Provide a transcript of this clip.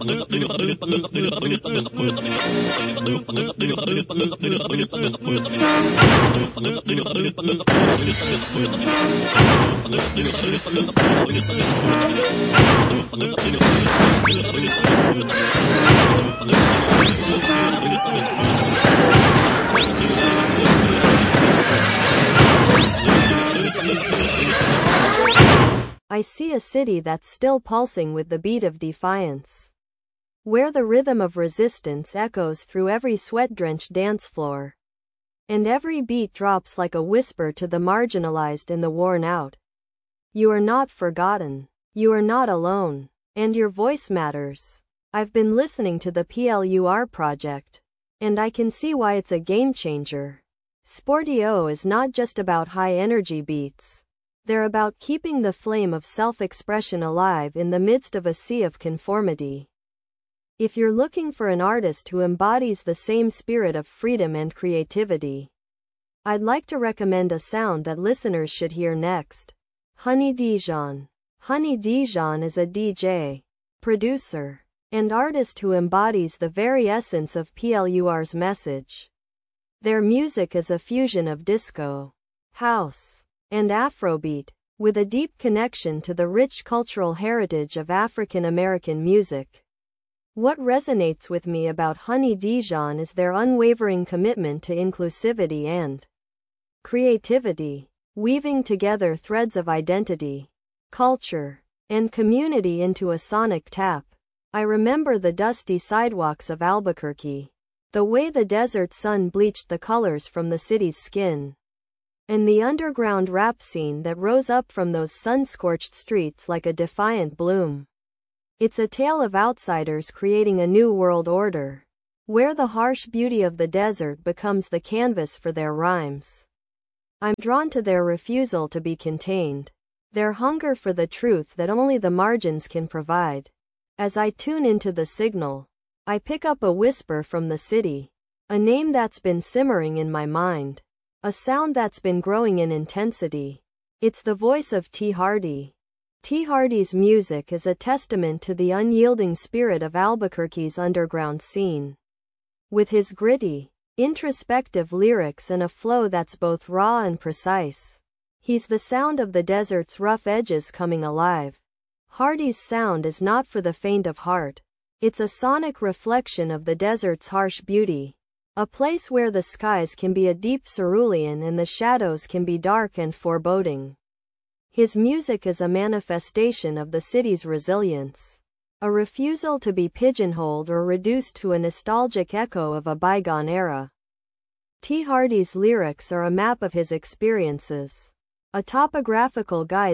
I see a city that's still pulsing with the beat of defiance, where the rhythm of resistance echoes through every sweat-drenched dance floor, and every beat drops like a whisper to the marginalized and the worn out. You are not forgotten. You are not alone. And your voice matters. I've been listening to the PLUR project, and I can see why it's a game changer. Sportio is not just about high-energy beats. They're about keeping the flame of self-expression alive in the midst of a sea of conformity. If you're looking for an artist who embodies the same spirit of freedom and creativity, I'd like to recommend a sound that listeners should hear next. Honey Dijon. Honey Dijon is a DJ, producer, and artist who embodies the very essence of PLUR's message. Their music is a fusion of disco, house, and Afrobeat, with a deep connection to the rich cultural heritage of African American music. What resonates with me about Honey Dijon is their unwavering commitment to inclusivity and creativity, weaving together threads of identity, culture, and community into a sonic tap. I remember the dusty sidewalks of Albuquerque, the way the desert sun bleached the colors from the city's skin, and the underground rap scene that rose up from those sun-scorched streets like a defiant bloom. It's a tale of outsiders creating a new world order, where the harsh beauty of the desert becomes the canvas for their rhymes. I'm drawn to their refusal to be contained, their hunger for the truth that only the margins can provide. As I tune into the signal, I pick up a whisper from the city, a name that's been simmering in my mind, a sound that's been growing in intensity. It's the voice of T. Hardy. T. Hardy's music is a testament to the unyielding spirit of Albuquerque's underground scene. With his gritty, introspective lyrics and a flow that's both raw and precise, he's the sound of the desert's rough edges coming alive. Hardy's sound is not for the faint of heart. It's a sonic reflection of the desert's harsh beauty, a place where the skies can be a deep cerulean and the shadows can be dark and foreboding. His music is a manifestation of the city's resilience, a refusal to be pigeonholed or reduced to a nostalgic echo of a bygone era. T. Hardy's lyrics are a map of his experiences, a topographical guide